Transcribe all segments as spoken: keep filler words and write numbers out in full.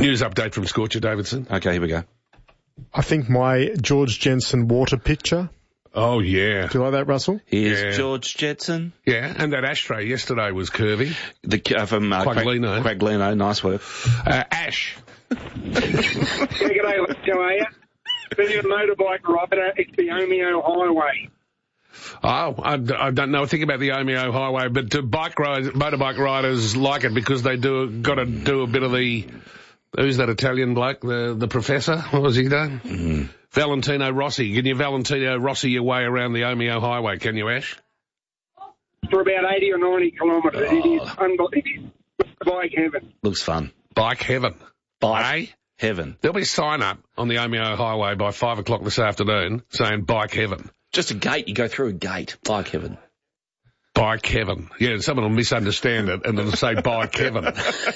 News update from Scorcher Davidson. Okay, here we go. I think my George Jensen water picture. Oh, yeah. Do you like that, Russell? Here's Yeah. George Jetson. Yeah, and that ashtray yesterday was curvy. The, uh, from uh, Quaglino. Quag- Quaglino, nice work. Uh, Ash. Yeah, g'day, lads. How are you? Being a motorbike rider, it's the Omeo Highway. Oh, I, I don't know a thing about the Omeo Highway, but uh, bike riders, motorbike riders like it because they do got to do a bit of the... Who's that Italian bloke? The the professor? What was he doing? Mm-hmm. Valentino Rossi. Can you Valentino Rossi your way around the Omeo Highway, can you, Ash? For about eighty or ninety kilometres. Oh. It is unbelievable. Bike heaven. Looks fun. Bike heaven. Bike Eh? heaven. There'll be a sign up on the Omeo Highway by five o'clock this afternoon saying bike heaven. Just a gate. You go through a gate. Bike heaven. Bike heaven. Yeah, someone will misunderstand it and it'll say bike heaven.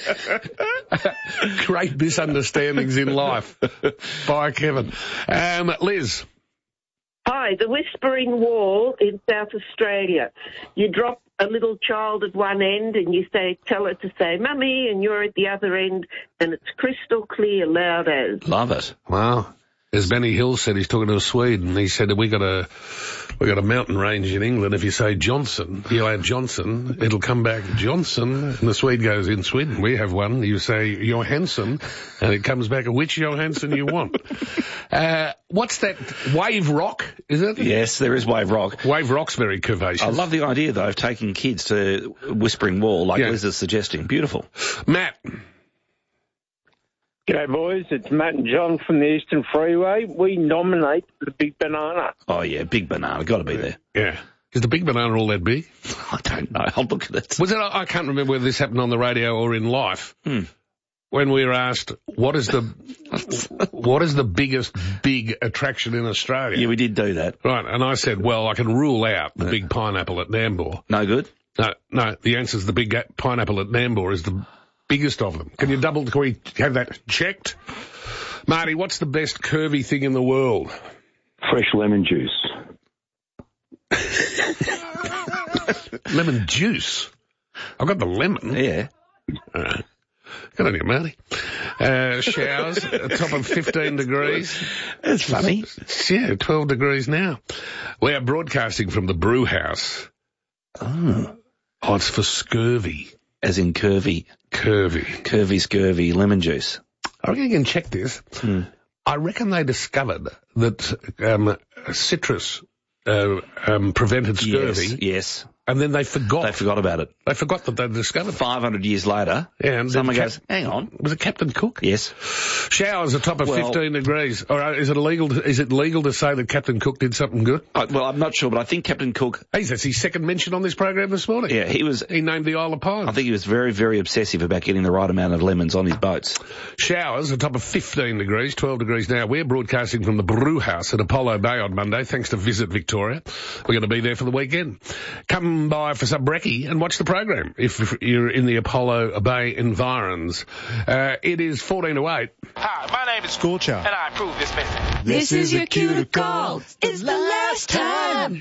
Great misunderstandings in life. Bike heaven. Um, Liz. Hi, the Whispering Wall in South Australia. You drop a little child at one end and you say, tell her to say, Mummy, and you're at the other end, and it's crystal clear, loud as. Love it. Wow. As Benny Hill said, he's talking to a Swede, and he said that we got a we got a mountain range in England. If you say Johnson, you add Johnson, it'll come back Johnson. And the Swede goes, in Sweden we have one. You say Johansson, and it comes back which Johansson you want. uh, what's that? Wave Rock, is it? Yes, there is Wave Rock. Wave Rock's very curvaceous. I love the idea, though, of taking kids to Whispering Wall, like Yeah. Liz is suggesting. Beautiful. Matt. G'day, boys. It's Matt and John from the Eastern Freeway. We nominate the Big Banana. Oh, yeah, big banana. Got to be there. Yeah. Is the big banana all that big? I don't know. I'll look at it. Was it? I can't remember whether this happened on the radio or in life. Hmm. When we were asked, what is the what is the biggest big attraction in Australia? Yeah, we did do that. Right, and I said, well, I can rule out the big pineapple at Nambour. No good? No, no, the answer is the big pineapple at Nambour is the biggest of them. Can you double, can we have that checked? Marty, what's the best curvy thing in the world? Fresh lemon juice. Lemon juice. I've got the lemon. Yeah. Uh, good on you, Marty. Uh, showers at the top of fifteen degrees. That's funny. Yeah, twelve degrees now. We are broadcasting from the brew house. Oh. Oh, it's for scurvy. As in curvy. Curvy. Curvy, scurvy, lemon juice. I reckon you can check this. Hmm. I reckon they discovered that um, citrus uh, um, prevented scurvy. Yes, yes. And then they forgot. They forgot about it. They forgot that they'd discovered it. five hundred years later, Yeah, and someone then goes, Cap- hang on. Was it Captain Cook? Yes. Showers at top of Well- fifteen degrees. All right, is it illegal? To, is it legal to say that Captain Cook did something good? I, well, I'm not sure, but I think Captain Cook, Hey, that's his second mention on this program this morning. yeah, he was, He named the Isle of Pine. I think he was very, very obsessive about getting the right amount of lemons on his boats. Showers at top of fifteen degrees, twelve degrees now. We're broadcasting from the brew house at Apollo Bay on Monday, thanks to Visit Victoria. We're going to be there for the weekend. Come by for some brekkie and watch the program if you're in the Apollo Bay environs. Uh, it is fourteen to eight. Hi, my name is Scorcher. and I approve this message. This is your cue to call. It's the last time.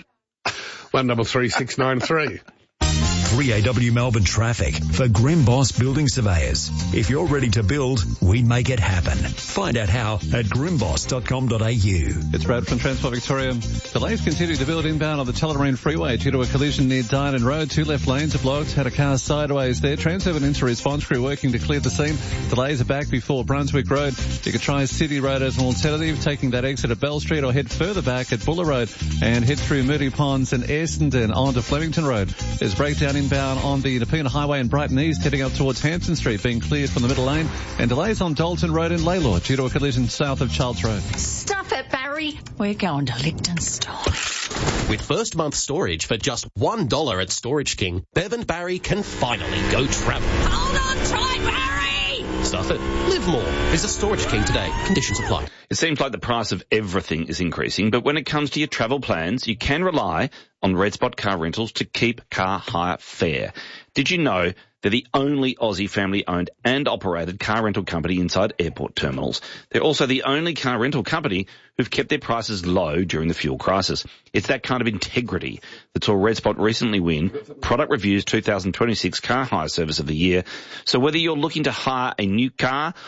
One double three six nine three. three A W Melbourne traffic for Grim Boss Building Surveyors. If you're ready to build, we make it happen. Find out how at grimboss dot com dot a u. It's Brad from Transport Victoria. Delays continue to build inbound on the Tullamarine Freeway due to a collision near Dynon Road. Two left lanes are blocked. Had a car sideways there. Transurban Inter response crew working to clear the scene. Delays are back before Brunswick Road. You could try City Road as an alternative, taking that exit at Bell Street, or head further back at Buller Road and head through Moody Ponds and Essendon onto Flemington Road. There's breakdown inbound on the Nepean Highway in Brighton East, heading up towards Hampton Street, being cleared from the middle lane, and delays on Dalton Road in Laylaw due to a collision south of Charles Road. Stuff it, Barry. We're going to Lichtenstein. With first month storage for just one dollar at Storage King, Bev and Barry can finally go travel. Hold on tight, Barry. Stuff it. Live more. Visit Storage King today. Conditions apply. It seems like the price of everything is increasing, but when it comes to your travel plans, you can rely on Red Spot Car Rentals to keep car hire fair. Did you know they're the only Aussie family-owned and operated car rental company inside airport terminals? They're also the only car rental company who've kept their prices low during the fuel crisis. It's that kind of integrity that saw Red Spot recently win Product Review's two thousand twenty-six Car Hire Service of the Year. So whether you're looking to hire a new car